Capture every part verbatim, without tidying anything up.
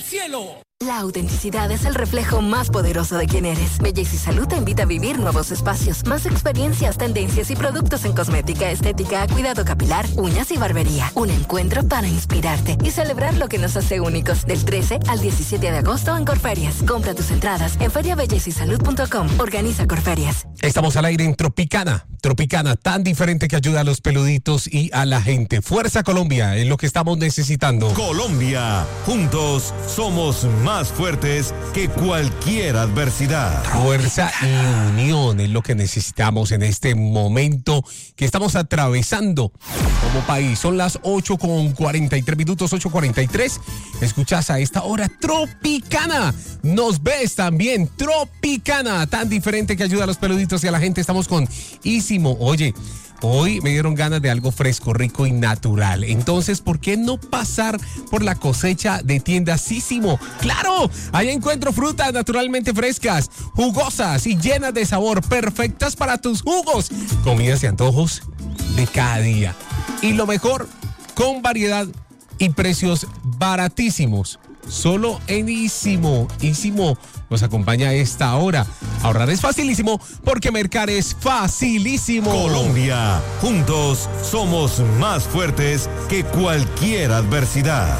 cielo. La autenticidad es el reflejo más poderoso de quién eres. Belleza y Salud te invita a vivir nuevos espacios, más experiencias, tendencias y productos en cosmética, estética, cuidado capilar, uñas y barbería. Un encuentro para inspirarte y celebrar lo que nos hace únicos. Del trece al diecisiete de agosto en Corferias. Compra tus entradas en feria belleza y salud punto com. Organiza Corferias. Estamos al aire en Tropicana. Tropicana, tan diferente que ayuda a los peluditos y a la gente. Fuerza Colombia, es lo que estamos necesitando. Colombia, juntos somos más fuertes que cualquier adversidad. Fuerza y unión es lo que necesitamos en este momento que estamos atravesando como país. Son las ocho con cuarenta y tres minutos, ocho cuarenta y tres. Escuchas a esta hora Tropicana. Nos ves también, Tropicana, tan diferente que ayuda a los peluditos y a la gente. Estamos con Ísimo. Oye, hoy me dieron ganas de algo fresco, rico y natural. Entonces, ¿por qué no pasar por la cosecha de tiendas Ísimo? ¡Claro! Ahí encuentro frutas naturalmente frescas, jugosas y llenas de sabor, perfectas para tus jugos, comidas y antojos de cada día. Y lo mejor, con variedad y precios baratísimos. Solo en Ísimo. Ísimo nos acompaña a esta hora. Ahorrar es facilísimo porque mercar es facilísimo. Colombia, juntos somos más fuertes que cualquier adversidad.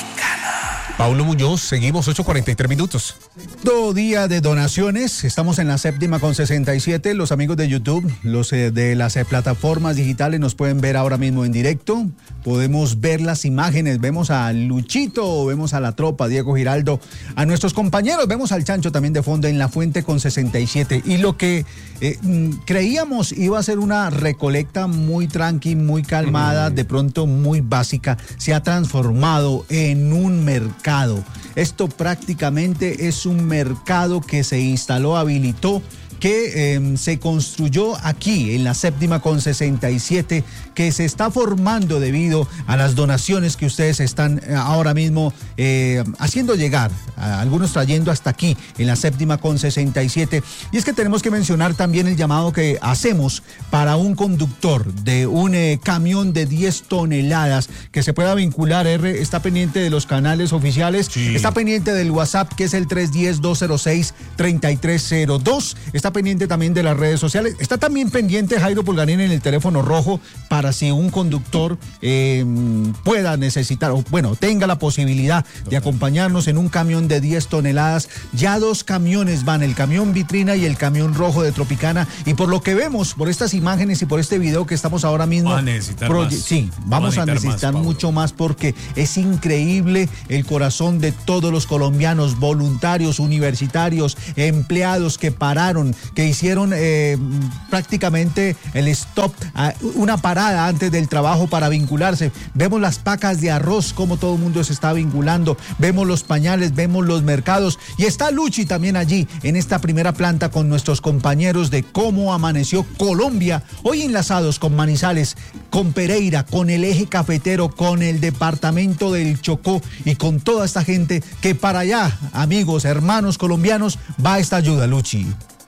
Paulo Muñoz, seguimos ocho cuarenta y tres minutos. Todo día de donaciones, estamos en la séptima con sesenta y siete. Los amigos de YouTube, los eh, de las eh, plataformas digitales nos pueden ver ahora mismo en directo. Podemos ver las imágenes, vemos a Luchito, vemos a la tropa, Diego Giraldo, a nuestros compañeros, vemos al Chancho también de fondo en la fuente con sesenta y siete. Y lo que eh, creíamos iba a ser una recolecta muy tranqui, muy calmada, mm. de pronto muy básica, se ha transformado en un mercado. Esto prácticamente es un mercado que se instaló, habilitó, que eh, se construyó aquí en la séptima con sesenta y siete, que se está formando debido a las donaciones que ustedes están eh, ahora mismo eh, haciendo llegar, a algunos trayendo hasta aquí en la séptima con sesenta y siete. Y es que tenemos que mencionar también el llamado que hacemos para un conductor de un eh, camión de diez toneladas que se pueda vincular. R está pendiente de los canales oficiales, sí. Está pendiente del WhatsApp, que es el tres uno cero, dos cero seis, tres tres cero dos. Está pendiente también de las redes sociales. Está también pendiente Jairo Pulgarín en el teléfono rojo para si un conductor eh, pueda necesitar, o bueno, tenga la posibilidad de acompañarnos en un camión de diez toneladas. Ya dos camiones van, el camión vitrina y el camión rojo de Tropicana, y por lo que vemos, por estas imágenes y por este video que estamos ahora mismo, va a necesitar proye- más. sí, vamos a necesitar, a necesitar más, mucho más, porque es increíble el corazón de todos los colombianos, voluntarios, universitarios, empleados que pararon, que hicieron eh, prácticamente el stop, una parada antes del trabajo para vincularse. Vemos las pacas de arroz, como todo el mundo se está vinculando, vemos los pañales, vemos los mercados, y está Luchi también allí en esta primera planta con nuestros compañeros de Cómo Amaneció Colombia, hoy enlazados con Manizales, con Pereira, con el eje cafetero, con el departamento del Chocó y con toda esta gente que para allá, amigos, hermanos colombianos, va esta ayuda, Luchi.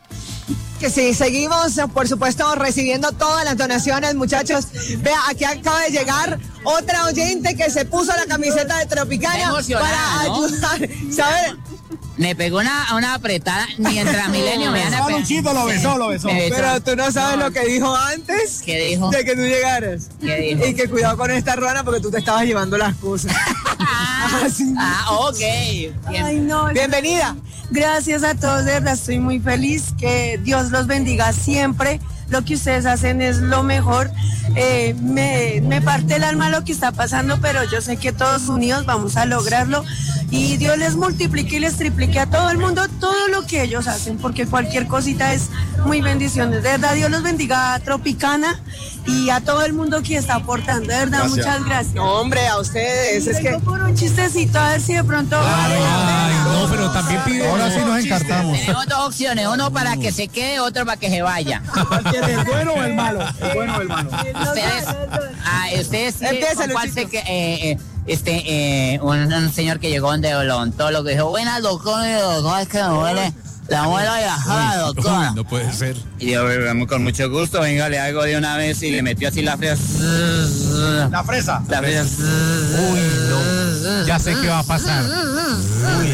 Que sí, seguimos, por supuesto, recibiendo todas las donaciones, muchachos. Vea, aquí acaba de llegar otra oyente que se puso la camiseta de Tropicana para ¿no? ayudar, ¿sabes? Me pegó una, una apretada mientras Milenio me iban a pegar. Luchito lo besó, lo besó. Pero tú no sabes no. lo que dijo antes. ¿Qué dijo? De que tú llegaras. ¿Qué dijo? Y que cuidado con esta ruana porque tú te estabas llevando las cosas. ah, sí. ah, ok. Bien. Ay, no. Bienvenida. Gracias a todos, de verdad estoy muy feliz, que Dios los bendiga siempre. Lo que ustedes hacen es lo mejor. Eh, me, me parte el alma lo que está pasando, pero yo sé que todos unidos vamos a lograrlo, y Dios les multiplique y les triplique a todo el mundo todo lo que ellos hacen, porque cualquier cosita es muy bendiciones. De verdad, Dios los bendiga a Tropicana y a todo el mundo que está aportando. De verdad, gracias. Muchas gracias. No, hombre, a ustedes. Es que por un chistecito, a ver si de pronto... Ay, ay, no, pero también pide... Ahora sí nos encartamos. Tenemos dos opciones, uno para que se quede, otro para que se vaya. ¿El bueno o el malo? ¿El bueno o el malo? Ustedes, ah, ustedes sí, Empieza, ¿con cuál se que, eh, eh, este, eh, un, un señor que llegó de odontólogo que dijo, buenas doctor, doctor, es que me duele La muela viajada, doctora. Uy, no puede ser. Y yo, con mucho gusto, venga, le hago de una vez y le metió así la fresa. La fresa. La fresa. Uy, no. Ya sé qué va a pasar. Uy.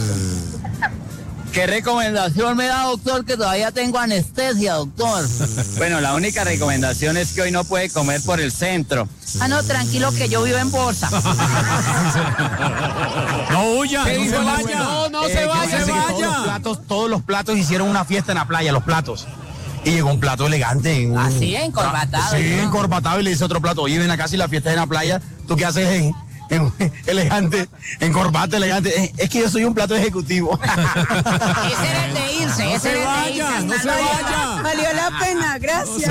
¿Qué recomendación me da, doctor? Que todavía tengo anestesia, doctor. Bueno, la única recomendación es que hoy no puede comer por el centro. Ah, no, tranquilo que yo vivo en Bolsa. No huya, ¿Qué no dice se el vaya. bueno? No, no Eh, se que vaya, parece se que Todos los, vaya. platos, todos los platos hicieron una fiesta en la playa, los platos. Y llegó un plato elegante. En un, Así, encorbatado. Sí, ¿no? encorbatado y le dice otro plato, oye, ven acá si la fiesta es en la playa, ¿tú qué haces en, en- elegante, en corbata elegante? Es, es que yo soy un plato ejecutivo. Ese era el de irse, No ese se era el de vaya, irse. no se vaya. Valió la pena, gracias.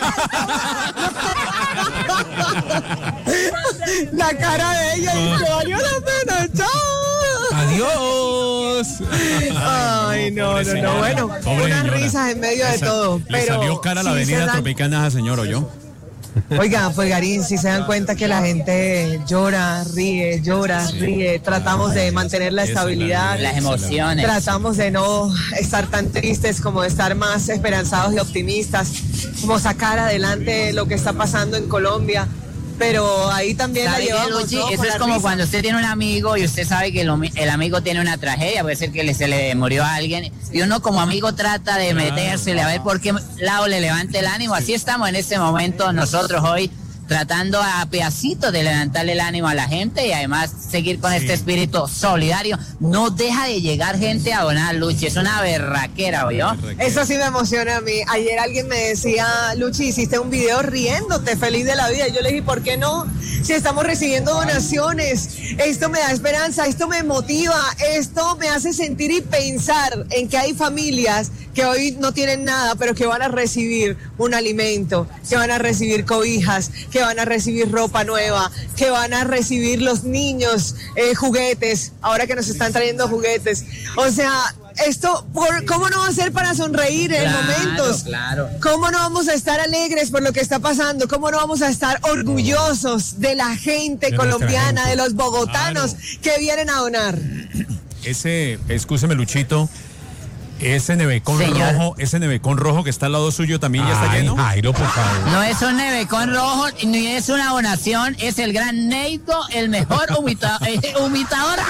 La cara de ella dice, valió la pena, chao. Adiós. Ay, no, no, no, bueno, Pobre unas señora. risas en medio de Esa- todo. Le Pero salió cara a la sí se avenida dan- Tropicana a esa señora, ¿oyó? Oiga, Fulgarín, si se dan cuenta que la gente llora, ríe, llora, ríe, tratamos de mantener la Esa es la estabilidad. vida. Las emociones. Tratamos de no estar tan tristes como de estar más esperanzados y optimistas, como sacar adelante lo que está pasando en Colombia. Pero ahí también la ¿Sabe qué, llevamos. Luchi? ¿no? Eso Con es la como risa. cuando usted tiene un amigo y usted sabe que el, ami- el amigo tiene una tragedia, puede ser que le, se le murió a alguien, y uno como amigo trata de metérsele a ver por qué lado le levante el ánimo. Así estamos en este momento nosotros hoy, tratando a pedacitos de levantarle el ánimo a la gente y además seguir con este espíritu solidario. No deja de llegar gente a donar, Luchi, es una berraquera, ¿oyó? Eso sí me emociona a mí. Ayer alguien me decía, Luchi, hiciste un video riéndote, feliz de la vida. Y yo le dije, ¿por qué no? Si estamos recibiendo donaciones, esto me da esperanza, esto me motiva, esto me hace sentir y pensar en que hay familias que hoy no tienen nada, pero que van a recibir un alimento, que van a recibir cobijas, que van a recibir ropa nueva, que van a recibir los niños eh, juguetes, ahora que nos están trayendo juguetes. O sea, esto, por, ¿cómo no va a ser para sonreír en Claro, momentos? claro. ¿Cómo no vamos a estar alegres por lo que está pasando? ¿Cómo no vamos a estar orgullosos de la gente De colombiana, nuestra gente. de los bogotanos que vienen a donar? Ese, escúcheme, Luchito, ese nevecón Señor. rojo, ese nevecón rojo que está al lado suyo también ya está Ay, lleno. Jairo, por favor. No es un nevecón rojo, ni es una donación, es el gran Neito, el mejor humita- eh, humitador.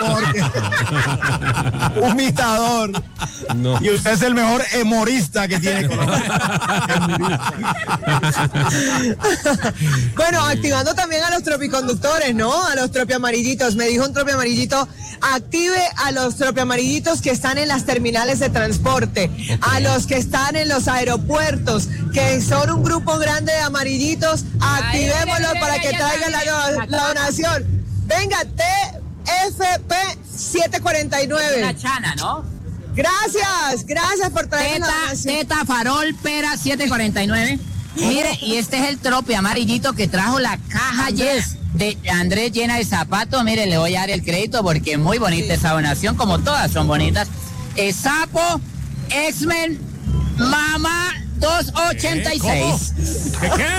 Humitador. No. Y usted es el mejor humorista que tiene Colombia. Bueno, activando también a los tropiconductores, ¿no? A los tropiamarillitos. Me dijo un tropiamarillito, active a los tropiamarillitos que están en las terminales de transporte, a los que están en los aeropuertos, que son un grupo grande de amarillitos, activémoslos ay, para ay, que ay, traigan ay, la, ay, la donación. Venga, T F P siete cuarenta y Una nueve. chana, ¿no? Gracias, gracias por traer la Teta, donación. Teta Farol Pera siete cuarenta y nueve. Mire, y este es el trope amarillito que trajo la caja Yes de Andrés llena de zapatos. Mire, le voy a dar el crédito porque es muy bonita esa donación, como todas son bonitas. Eh, Sapo, X-Men, Mamá doscientos ochenta y seis. ¿Qué qué?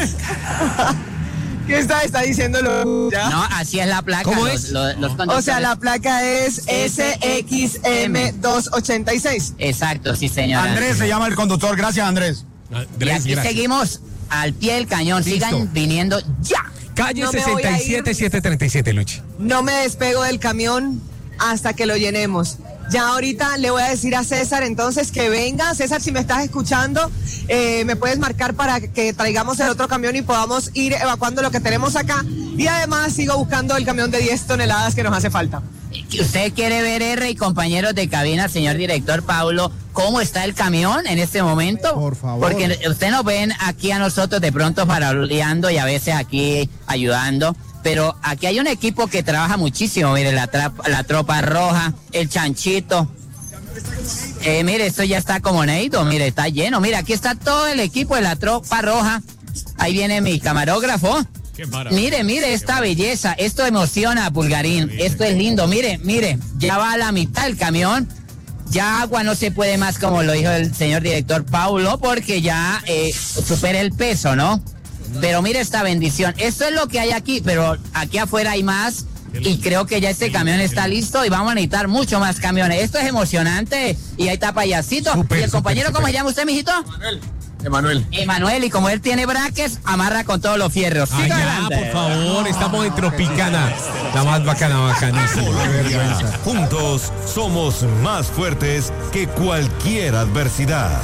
¿Qué está, está diciéndolo? ¿Ya? No, así es la placa. ¿Cómo los, es? los- los O sea, conductores. la placa es S X M doscientos ochenta y seis. Exacto, sí, señora. Andrés se llama el conductor, gracias Andrés. Y Andrés, aquí gracias. seguimos al pie del cañón. Listo. Sigan viniendo ya. Calle No me voy a sesenta y siete, ir. setecientos treinta y siete, Luchi. No me despego del camión hasta que lo llenemos. Ya ahorita le voy a decir a César entonces que venga. César, si me estás escuchando, eh, me puedes marcar para que traigamos el otro camión y podamos ir evacuando lo que tenemos acá. Y además sigo buscando el camión de diez toneladas que nos hace falta. ¿Usted quiere ver, R y compañeros de cabina, señor director Paulo, cómo está el camión en este momento? Por favor. Porque usted nos ven aquí a nosotros de pronto paroleando y a veces aquí ayudando. Pero aquí hay un equipo que trabaja muchísimo. Mire, la, tra- la tropa roja, el chanchito. Eh, mire, esto ya está como neito. Mire, está lleno. Mire, aquí está todo el equipo de la tropa roja. Ahí viene mi camarógrafo. Qué maravilla. Mire, mire esta belleza. Esto emociona, Pulgarín. Esto es lindo. Mire, mire, ya va a la mitad el camión. Ya agua no se puede más, como lo dijo el señor director Paulo, porque ya eh, supera el peso, ¿no? Pero mire esta bendición. Esto es lo que hay aquí, pero aquí afuera hay más. y creo que ya este camión está listo y vamos a necesitar mucho más camiones. Esto es emocionante y ahí está Payasito. Super, ¿Y el compañero super, cómo super. se llama usted, mijito? Manuel. Emanuel. Emanuel, y como él tiene braques, amarra con todos los fierros. Siga Allá, adelante. por favor, estamos en Tropicana. La más bacana, bacanísima. Colombia, juntos somos más fuertes que cualquier adversidad.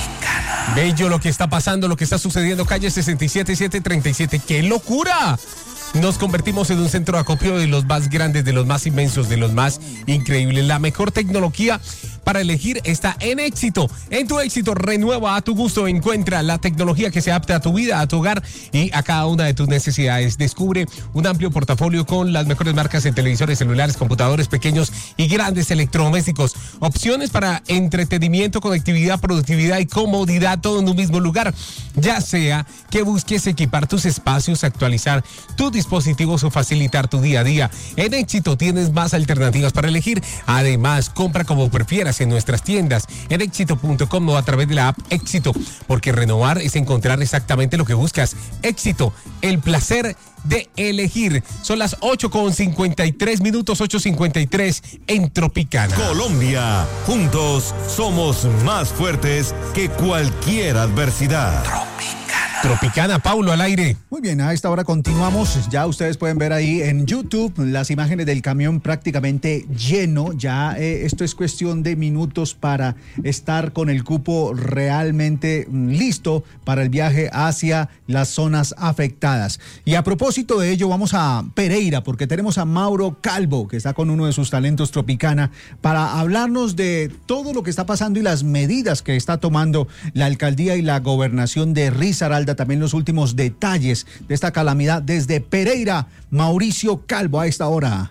Bello lo que está pasando, lo que está sucediendo. Calle sesenta y siete, setecientos treinta y siete. ¡Qué locura! Nos convertimos en un centro de acopio de los más grandes, de los más inmensos, de los más increíbles. La mejor tecnología para elegir está en Éxito. En tu Éxito, renueva a tu gusto. Encuentra la tecnología que se adapte a tu vida, a tu hogar y a cada una de tus necesidades. Descubre un amplio portafolio con las mejores marcas en televisores, celulares, computadores pequeños y grandes electrodomésticos. Opciones para entretenimiento, conectividad, productividad y comodidad, todo en un mismo lugar. Ya sea que busques equipar tus espacios, actualizar tus dispositivos o facilitar tu día a día. En Éxito tienes más alternativas para elegir. Además, compra como prefieras en nuestras tiendas, en éxito punto com o a través de la app Éxito, porque renovar es encontrar exactamente lo que buscas. Éxito, el placer de elegir. Son las ocho con cincuenta y tres minutos, ocho cincuenta y tres en Tropicana. Colombia, juntos somos más fuertes que cualquier adversidad. Tropicana, Paulo, al aire. Muy bien, a esta hora continuamos. Ya ustedes pueden ver ahí en YouTube las imágenes del camión prácticamente lleno. Ya eh, esto es cuestión de minutos para estar con el cupo realmente listo para el viaje hacia las zonas afectadas. Y a propósito de ello, vamos a Pereira, porque tenemos a Mauro Calvo, que está con uno de sus talentos Tropicana, para hablarnos de todo lo que está pasando y las medidas que está tomando la alcaldía y la gobernación de Risaralda. También los últimos detalles de esta calamidad desde Pereira. Mauricio Calvo a esta hora.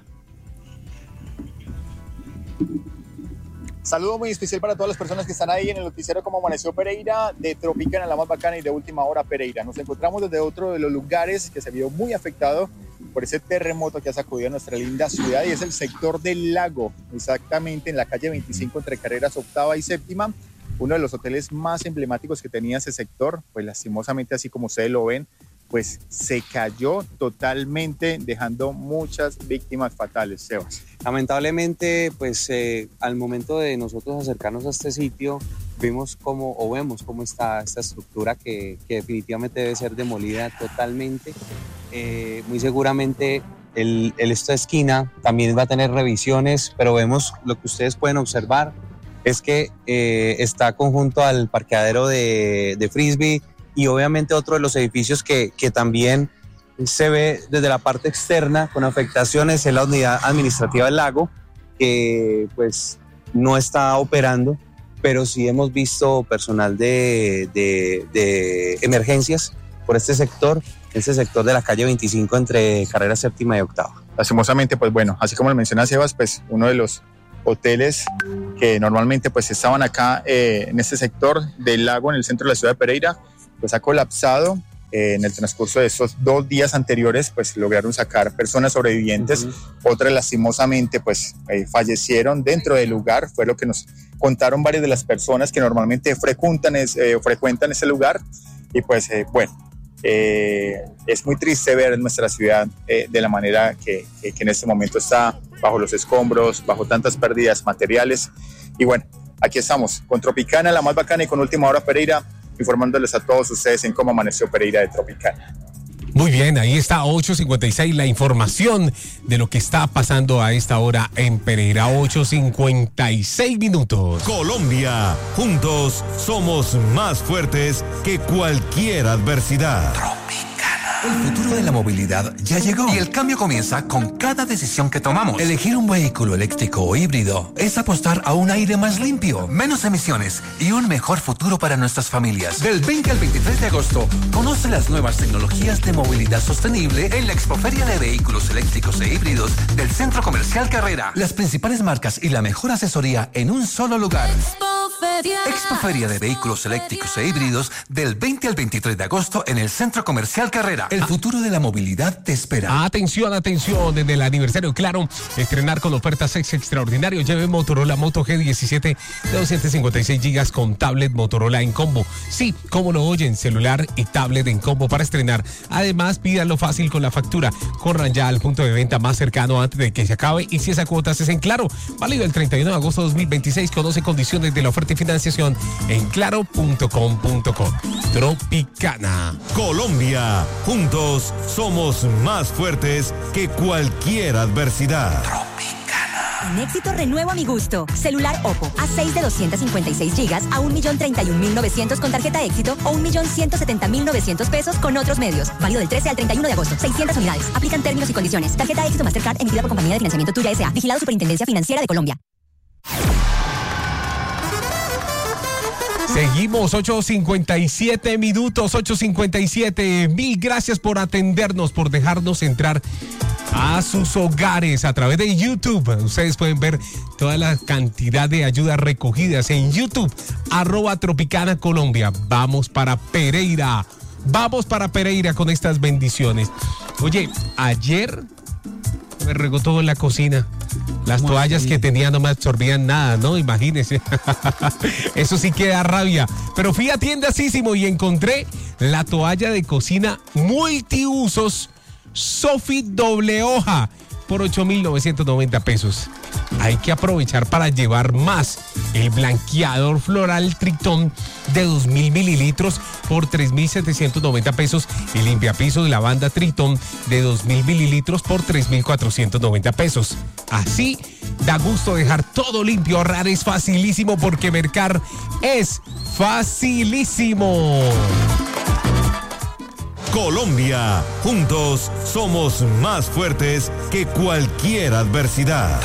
Saludo muy especial para todas las personas que están ahí en el noticiero Como Amaneció Pereira, de Tropicana, la más bacana, y de Última Hora Pereira. Nos encontramos desde otro de los lugares que se vio muy afectado por ese terremoto que ha sacudido a nuestra linda ciudad, y es el sector del Lago, exactamente en la calle veinticinco entre carreras octava y séptima. Uno de los hoteles más emblemáticos que tenía ese sector, pues lastimosamente, así como ustedes lo ven, pues se cayó totalmente, dejando muchas víctimas fatales. Sebas. Lamentablemente, pues eh, al momento de nosotros acercarnos a este sitio, vimos cómo, o vemos cómo está esta estructura que, que definitivamente debe ser demolida totalmente. Eh, muy seguramente el, el, esta esquina también va a tener revisiones, pero vemos lo que ustedes pueden observar es que eh, está conjunto al parqueadero de, de Frisbee, y obviamente otro de los edificios que, que también se ve desde la parte externa con afectaciones es la unidad administrativa del Lago, que pues no está operando, pero sí hemos visto personal de, de, de emergencias por este sector, este sector de la calle veinticinco entre carrera séptima y octava. Lastimosamente, pues bueno, así como lo menciona Sebas, pues uno de los hoteles que normalmente pues estaban acá eh, en este sector del Lago, en el centro de la ciudad de Pereira, pues ha colapsado. Eh, en el transcurso de estos dos días anteriores, pues lograron sacar personas sobrevivientes. Uh-huh. Otras lastimosamente pues eh, fallecieron dentro del lugar. Fue lo que nos contaron varias de las personas que normalmente frecuentan, es, eh, frecuentan ese lugar. Y pues eh, bueno, eh, es muy triste ver nuestra ciudad eh, de la manera que, que, que en este momento está, bajo los escombros, bajo tantas pérdidas materiales. Y bueno, aquí estamos con Tropicana, la más bacana, y con Última Hora Pereira, informándoles a todos ustedes en cómo amaneció Pereira de Tropicana. Muy bien, ahí está ocho cincuenta y seis, la información de lo que está pasando a esta hora en Pereira. Ocho cincuenta y seis minutos. Colombia, juntos somos más fuertes que cualquier adversidad. El futuro de la movilidad ya llegó y el cambio comienza con cada decisión que tomamos. Elegir un vehículo eléctrico o híbrido es apostar a un aire más limpio, menos emisiones y un mejor futuro para nuestras familias. Del veinte al veintitrés de agosto, conoce las nuevas tecnologías de movilidad sostenible en la Expoferia de Vehículos Eléctricos e Híbridos del Centro Comercial Carrera. Las principales marcas y la mejor asesoría en un solo lugar. Expoferia. Expoferia de vehículos eléctricos e híbridos del veinte al veintitrés de agosto en el Centro Comercial Carrera. El futuro de la movilidad te espera. Atención, atención, en el aniversario Claro, estrenar con ofertas ex extraordinarios. Lleve Motorola Moto G diecisiete de doscientos cincuenta y seis gigas con tablet Motorola en combo. Sí, como lo oyen, celular y tablet en combo para estrenar. Además, pídanlo fácil con la factura. Corran ya al punto de venta más cercano antes de que se acabe y si esa cuota es en Claro. Válido el treinta y uno de agosto de dos mil veintiséis. Conoce condiciones de la oferta y financiación en claro punto com punto co. Tropicana. Colombia, juntos somos más fuertes que cualquier adversidad. En Éxito renuevo a mi gusto. Celular Oppo A seis de doscientos cincuenta y seis gigas a un millón treinta y un mil novecientos con tarjeta Éxito o un millón ciento setenta mil novecientos pesos con otros medios. Válido del trece al treinta y uno de agosto. seiscientas unidades. Aplican términos y condiciones. Tarjeta Éxito Mastercard emitida por Compañía de Financiamiento Tuya S A. Vigilado Superintendencia Financiera de Colombia. Seguimos, ocho cincuenta y siete minutos, ocho cincuenta y siete. Mil gracias por atendernos, por dejarnos entrar a sus hogares a través de YouTube. Ustedes pueden ver toda la cantidad de ayudas recogidas en YouTube, arroba Tropicana Colombia. Vamos para Pereira, vamos para Pereira con estas bendiciones. Oye, ayer me regó todo en la cocina. Las toallas así? que tenía no me absorbían nada, ¿no? Imagínense. Eso sí que da rabia. Pero fui a Tiendasísimo y encontré la toalla de cocina multiusos Sofi doble hoja por ocho mil novecientos noventa pesos. Hay que aprovechar para llevar más. El blanqueador floral Tritón de dos mil mililitros por tres mil setecientos noventa pesos. El limpiapiso de lavanda Tritón de dos mil mililitros por tres mil cuatrocientos noventa pesos. Así da gusto dejar todo limpio. Ahorrar es facilísimo porque mercar es facilísimo. Colombia, juntos somos más fuertes que cualquier adversidad.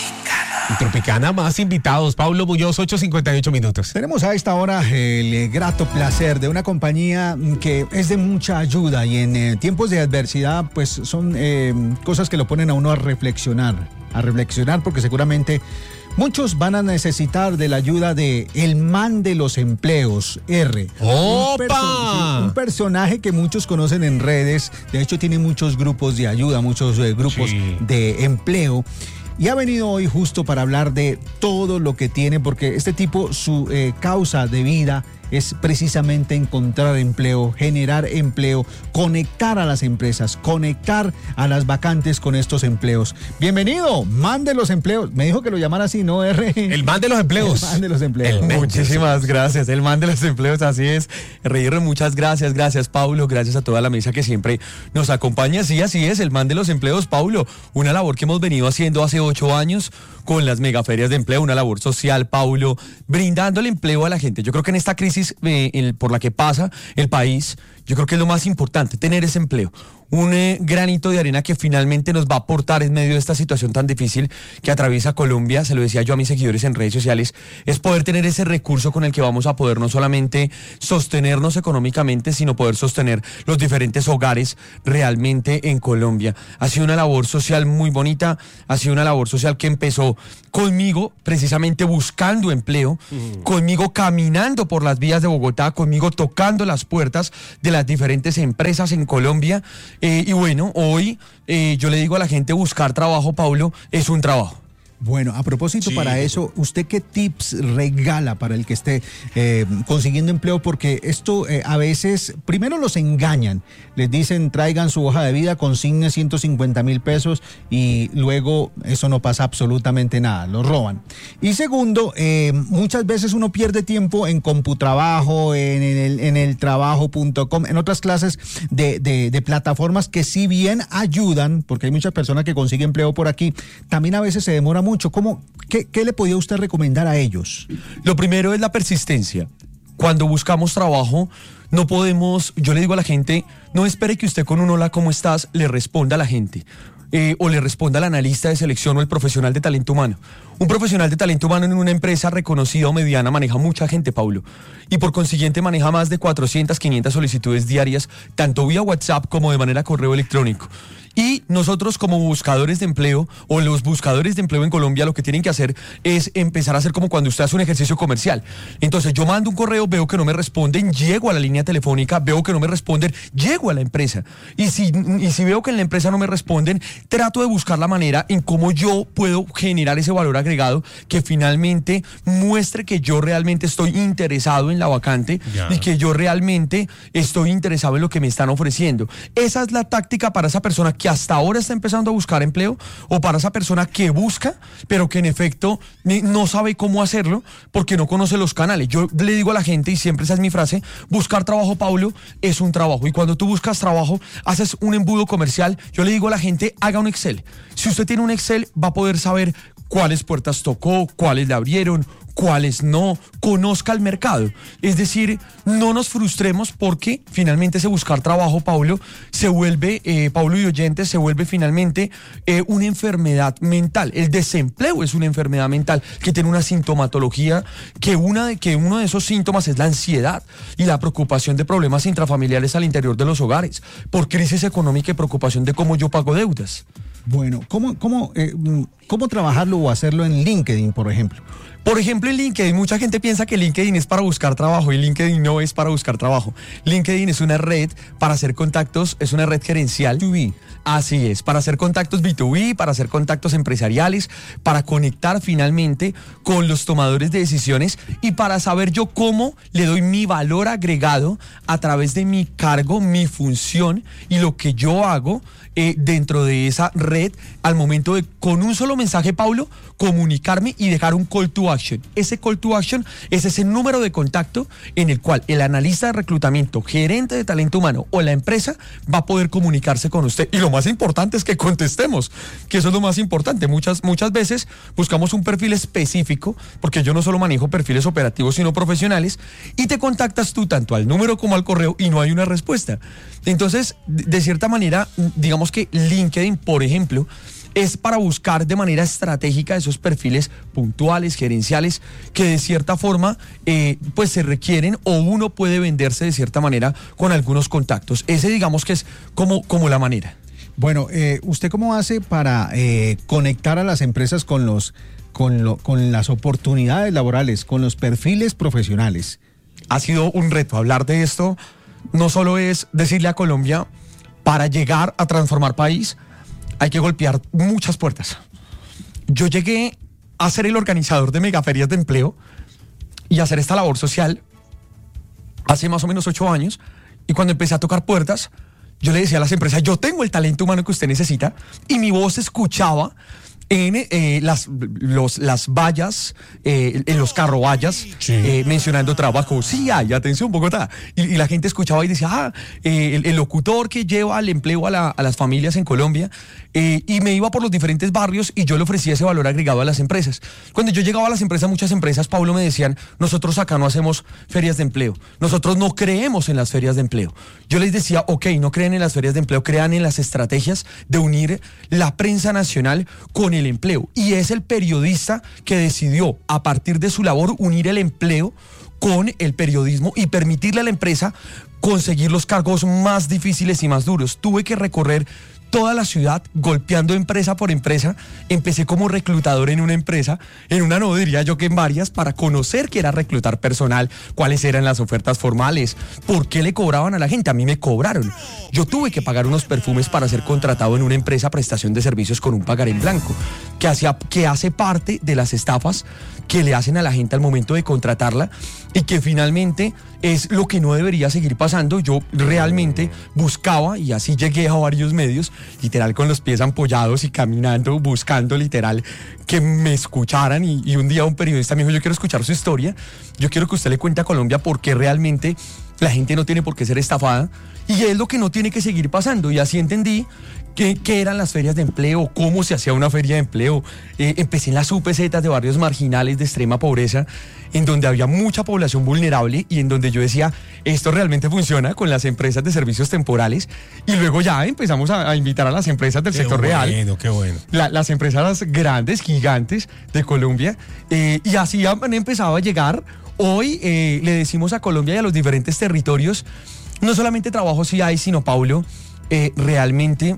Y Tropicana, más invitados. Paulo Muñoz, ocho cincuenta y ocho minutos. Tenemos a esta hora el grato placer de una compañía que es de mucha ayuda y en eh, tiempos de adversidad pues son eh, cosas que lo ponen a uno a reflexionar, a reflexionar porque seguramente muchos van a necesitar de la ayuda de el man de los empleos, R. ¡Opa! Un, perso- un personaje que muchos conocen en redes, de hecho tiene muchos grupos de ayuda, muchos eh, grupos sí. de empleo. Y ha venido hoy justo para hablar de todo lo que tiene, porque este tipo, su eh, causa de vida es precisamente encontrar empleo, generar empleo, conectar a las empresas, conectar a las vacantes con estos empleos. Bienvenido, man de los empleos. Me dijo que lo llamara así, ¿no, R? El man de los empleos. El man de los empleos. El, muchísimas gracias, el man de los empleos, así es. R, muchas gracias, gracias Paulo, gracias a toda la mesa que siempre nos acompaña. Sí, así es, el man de los empleos, Paulo. Una labor que hemos venido haciendo hace ocho años con las megaferias de empleo, una labor social, Paulo, brindándole empleo a la gente. Yo creo que en esta crisis eh, el, por la que pasa el país, yo creo que es lo más importante, tener ese empleo. Un eh, granito de arena que finalmente nos va a aportar en medio de esta situación tan difícil que atraviesa Colombia, se lo decía yo a mis seguidores en redes sociales, es poder tener ese recurso con el que vamos a poder no solamente sostenernos económicamente, sino poder sostener los diferentes hogares realmente en Colombia. Ha sido una labor social muy bonita, ha sido una labor social que empezó conmigo, precisamente buscando empleo, mm. conmigo caminando por las vías de Bogotá, conmigo tocando las puertas de las diferentes empresas en Colombia. Eh, y bueno, hoy eh, yo le digo a la gente, buscar trabajo, Paulo, es un trabajo. Bueno, a propósito sí. para eso, ¿usted qué tips regala para el que esté eh, consiguiendo empleo? Porque esto eh, a veces, primero los engañan, les dicen traigan su hoja de vida, consigne ciento cincuenta mil pesos y luego eso no pasa absolutamente nada, los roban. Y segundo, eh, muchas veces uno pierde tiempo en Computrabajo, en, en el, en el trabajo punto com, en otras clases de, de, de plataformas que si bien ayudan, porque hay muchas personas que consiguen empleo por aquí, también a veces se demora mucho. ¿Cómo, qué, ¿Qué le podía usted recomendar a ellos? Lo primero es la persistencia. Cuando buscamos trabajo, no podemos, yo le digo a la gente, no espere que usted con un hola, ¿cómo estás?, le responda a la gente. Eh, o le responda al analista de selección o el profesional de talento humano. Un profesional de talento humano en una empresa reconocida o mediana maneja mucha gente, Paulo, y por consiguiente maneja más de cuatrocientas, quinientas solicitudes diarias, tanto vía WhatsApp como de manera correo electrónico. Y nosotros como buscadores de empleo o los buscadores de empleo en Colombia lo que tienen que hacer es empezar a hacer como cuando usted hace un ejercicio comercial. Entonces yo mando un correo, veo que no me responden, llego a la línea telefónica, veo que no me responden, llego a la empresa. Y si, y si veo que en la empresa no me responden, trato de buscar la manera en cómo yo puedo generar ese valor agregado que finalmente muestre que yo realmente estoy interesado en la vacante Ya. y que yo realmente estoy interesado en lo que me están ofreciendo. Esa es la táctica para esa persona que hasta ahora está empezando a buscar empleo o para esa persona que busca, pero que en efecto ni- no sabe cómo hacerlo porque no conoce los canales. Yo le digo a la gente, y siempre esa es mi frase, buscar trabajo, Paulo, es un trabajo. Y cuando tú buscas trabajo, haces un embudo comercial. Yo le digo a la gente, haga un Excel. Si usted tiene un Excel, va a poder saber cuáles puertas tocó, cuáles le abrieron, cuáles no, conozca el mercado. Es decir, no nos frustremos porque finalmente ese buscar trabajo, Paulo, se vuelve, eh, Paulo y oyentes, se vuelve finalmente eh, una enfermedad mental. El desempleo es una enfermedad mental que tiene una sintomatología, que, una de, que uno de esos síntomas es la ansiedad y la preocupación de problemas intrafamiliares al interior de los hogares, por crisis económica y preocupación de cómo yo pago deudas. Bueno, ¿cómo, cómo, eh, ¿cómo trabajarlo o hacerlo en LinkedIn, por ejemplo? Por ejemplo, en LinkedIn, mucha gente piensa que LinkedIn es para buscar trabajo y LinkedIn no es para buscar trabajo. LinkedIn es una red para hacer contactos, es una red gerencial. B dos B. Así es, para hacer contactos B dos B, para hacer contactos empresariales, para conectar finalmente con los tomadores de decisiones y para saber yo cómo le doy mi valor agregado a través de mi cargo, mi función y lo que yo hago eh, dentro de esa red al momento de, con un solo mensaje, Paulo, comunicarme y dejar un call to action. Ese call to action es ese número de contacto en el cual el analista de reclutamiento, gerente de talento humano o la empresa va a poder comunicarse con usted. Y lo más importante es que contestemos, que eso es lo más importante. Muchas, muchas veces buscamos un perfil específico, porque yo no solo manejo perfiles operativos, sino profesionales, y te contactas tú tanto al número como al correo y no hay una respuesta. Entonces, de, de cierta manera, digamos que LinkedIn, por ejemplo, es para buscar de manera estratégica esos perfiles puntuales, gerenciales, que de cierta forma eh, pues se requieren o uno puede venderse de cierta manera con algunos contactos. Ese digamos que es como, como la manera. Bueno, eh, ¿usted cómo hace para eh, conectar a las empresas con, los, con, lo, con las oportunidades laborales, con los perfiles profesionales? Ha sido un reto hablar de esto. No solo es decirle a Colombia, para llegar a transformar país, hay que golpear muchas puertas. Yo llegué a ser el organizador de megaferias de empleo y a hacer esta labor social hace más o menos ocho años. Y cuando empecé a tocar puertas, yo le decía a las empresas, yo tengo el talento humano que usted necesita, y mi voz se escuchaba en eh, las, los, las vallas, eh, en los carrovallas, sí. eh, mencionando trabajo. Sí hay, atención Bogotá. Y, y la gente escuchaba y decía, ah, eh, el, el locutor que lleva el empleo a, la, a las familias en Colombia. Eh, y me iba por los diferentes barrios y yo le ofrecía ese valor agregado a las empresas. Cuando yo llegaba a las empresas, muchas empresas, Paulo, me decían, nosotros acá no hacemos ferias de empleo. Nosotros no creemos en las ferias de empleo. Yo les decía, ok, no creen en las ferias de empleo, crean en las estrategias de unir la prensa nacional con el empleo. Y es el periodista que decidió, a partir de su labor, unir el empleo con el periodismo y permitirle a la empresa conseguir los cargos más difíciles y más duros. Tuve que recorrer toda la ciudad golpeando empresa por empresa. Empecé como reclutador en una empresa, en una no diría yo que en varias, para conocer qué era reclutar personal, cuáles eran las ofertas formales, por qué le cobraban a la gente. A mí me cobraron. Yo tuve que pagar unos perfumes para ser contratado en una empresa prestación de servicios con un pagaré en blanco, que, hacía, que hace parte de las estafas que le hacen a la gente al momento de contratarla y que finalmente es lo que no debería seguir pasando. Yo realmente buscaba, y así llegué a varios medios, literal con los pies ampollados y caminando, buscando literal que me escucharan, y, y un día un periodista me dijo, yo quiero escuchar su historia, yo quiero que usted le cuente a Colombia por qué realmente la gente no tiene por qué ser estafada, y es lo que no tiene que seguir pasando. Y así entendí qué, qué eran las ferias de empleo, cómo se hacía una feria de empleo. Eh, empecé en las U P Z de barrios marginales de extrema pobreza, en donde había mucha población vulnerable y en donde yo decía, esto realmente funciona con las empresas de servicios temporales. Y luego ya empezamos a, a invitar a las empresas del qué sector bueno, real. Qué bueno, qué bueno. La, las empresas grandes, gigantes de Colombia. Eh, y así han empezado a llegar. Hoy eh, le decimos a Colombia y a los diferentes territorios, no solamente trabajo sí hay, sino, Paulo, eh, realmente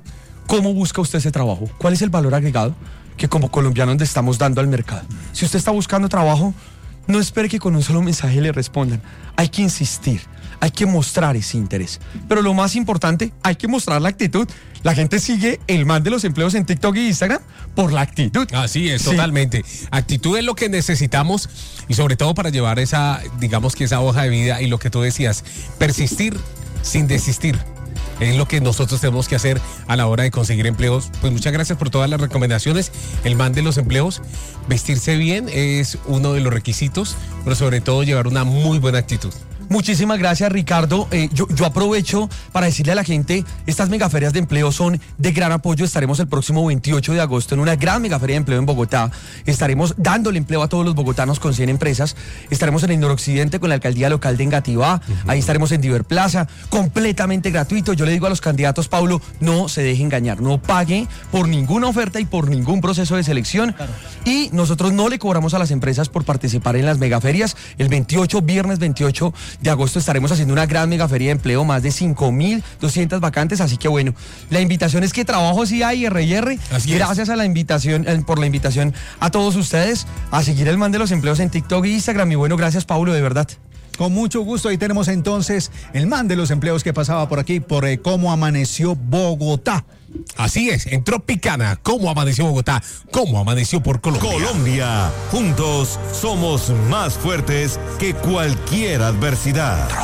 ¿cómo busca usted ese trabajo? ¿Cuál es el valor agregado que como colombianos le estamos dando al mercado? Si usted está buscando trabajo, no espere que con un solo mensaje le respondan. Hay que insistir, hay que mostrar ese interés. Pero lo más importante, hay que mostrar la actitud. La gente sigue el man de los empleos en TikTok y Instagram por la actitud. Así es, Sí. totalmente. Actitud es lo que necesitamos y sobre todo para llevar esa, digamos que esa hoja de vida y lo que tú decías, persistir sin desistir. Es lo que nosotros tenemos que hacer a la hora de conseguir empleos. Pues muchas gracias por todas las recomendaciones. El man de los empleos, vestirse bien es uno de los requisitos, pero sobre todo llevar una muy buena actitud. Muchísimas gracias, Ricardo. Eh, yo, yo aprovecho para decirle a la gente, estas megaferias de empleo son de gran apoyo. Estaremos el próximo veintiocho de agosto en una gran megaferia de empleo en Bogotá. Estaremos dándole empleo a todos los bogotanos con cien empresas. Estaremos en el noroccidente con la alcaldía local de Engativá. Uh-huh. Ahí estaremos en Diverplaza, completamente gratuito. Yo le digo a los candidatos, Paulo, no se deje engañar, no pague por ninguna oferta y por ningún proceso de selección. Claro. Y nosotros no le cobramos a las empresas por participar en las megaferias. El veintiocho, viernes veintiocho de agosto estaremos haciendo una gran megaferia de empleo, más de cinco mil doscientas vacantes, así que bueno, la invitación es que trabajo sí hay, R y R. Así Gracias es. a la invitación, eh, por la invitación a todos ustedes a seguir el man de los empleos en TikTok e Instagram. Y bueno, gracias, Paulo, de verdad. Con mucho gusto, ahí tenemos entonces el man de los empleos que pasaba por aquí, por eh, cómo amaneció Bogotá. Así es, en Tropicana, cómo amaneció Bogotá, cómo amaneció por Colombia. Colombia, juntos somos más fuertes que cualquier adversidad.